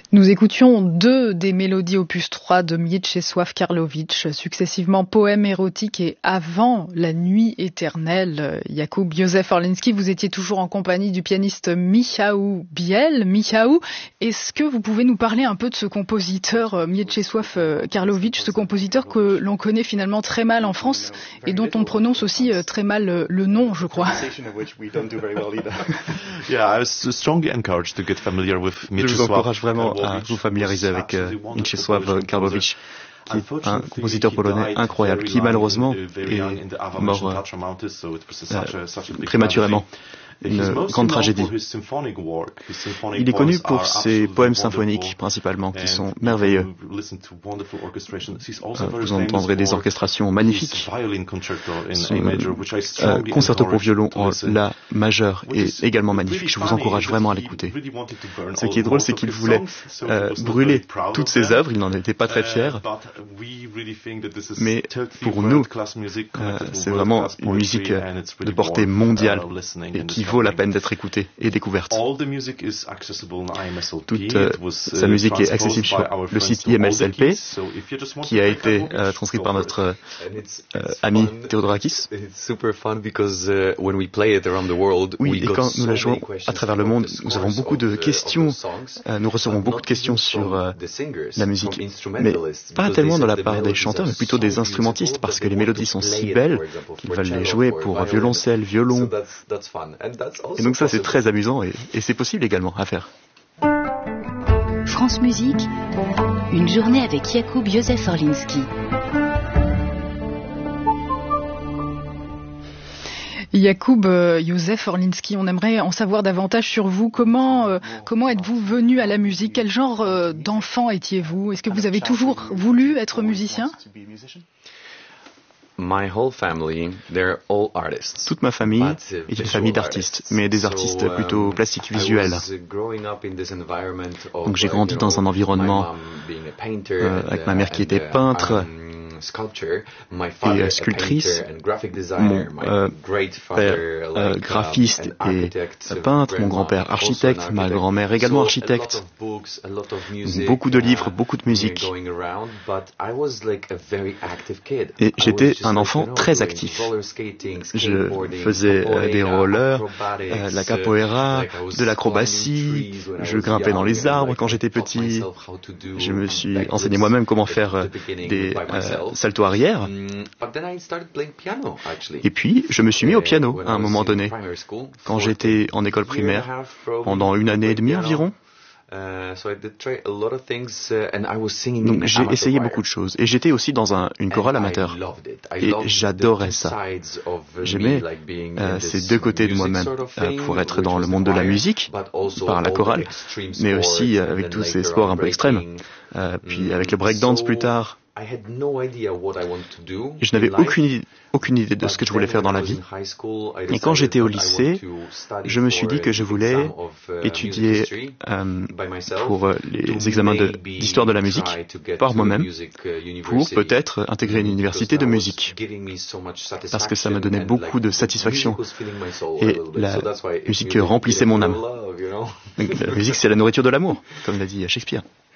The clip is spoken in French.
Nous écoutions deux des mélodies opus 3 de Mieczysław Karłowicz, successivement Poème érotique et Avant la nuit éternelle. Jakub Józef Orliński, vous étiez toujours en compagnie du pianiste Michał Biel. Michał, est-ce que vous pouvez nous parler un peu de ce compositeur Mieczysław Karłowicz, ce compositeur que l'on connaît finalement très mal en France et dont on prononce aussi très mal le nom, je crois. Je vous encourage vraiment à vous familiariser avec Mieczysław Karłowicz, qui est un compositeur polonais incroyable, qui malheureusement est mort prématurément. Une grande tragédie. Il est connu pour ses poèmes symphoniques, principalement, qui sont merveilleux. Vous entendrez des orchestrations magnifiques. Son concerto pour violon en La majeur est également magnifique. Je vous encourage vraiment à l'écouter. Ce qui est drôle, c'est qu'il voulait brûler toutes ses œuvres. Il n'en était pas très fier. Mais pour nous, c'est vraiment une musique de portée mondiale et qui vaut la peine d'être écoutée et découverte. Toute sa musique est accessible sur le site IMSLP, qui a été transcrit par notre ami Theodorakis. Oui, et quand nous la jouons à travers le monde, nous avons beaucoup de questions, nous recevons beaucoup de questions sur la musique, mais pas tellement de la part des chanteurs, mais plutôt des instrumentistes, parce que les mélodies sont si belles qu'ils veulent les jouer pour violoncelle, violon. Et donc ça, c'est très amusant et c'est possible également à faire. France Musique, une journée avec Jakub Józef Orliński. Jakub Józef Orliński, on aimerait en savoir davantage sur vous. Comment êtes-vous venu à la musique? Quel genre d'enfant étiez-vous? Est-ce que vous avez toujours voulu être musicien? Toute ma famille est une famille d'artistes, mais des artistes plutôt plastiques visuels. Donc j'ai grandi dans un environnement avec ma mère qui était peintre et sculptrice, mon père graphiste et peintre, mon grand-père architecte, ma grand-mère également architecte. Beaucoup de livres, beaucoup de musique. Et j'étais un enfant très actif. Je faisais des rollers, la capoeira, de l'acrobatie, je grimpais dans les arbres quand j'étais petit. Je me suis enseigné moi-même comment faire des salto arrière. Et puis, je me suis mis au piano à un moment donné, quand j'étais en école primaire, pendant une année et demie environ. Donc j'ai essayé beaucoup de choses et j'étais aussi dans une chorale amateur et j'adorais ça. J'aimais ces deux côtés de moi-même, pour être dans le monde de la musique par la chorale, mais aussi avec tous ces sports un peu extrêmes, puis avec le breakdance plus tard. Je n'avais aucune idée de ce que je voulais faire dans la vie. Et quand j'étais au lycée, je me suis dit que je voulais étudier pour les examens d'histoire de la musique par moi-même, pour peut-être intégrer une université de musique. Parce que ça me donnait beaucoup de satisfaction. Et la musique remplissait mon âme. La musique, c'est la nourriture de l'amour, comme l'a dit Shakespeare.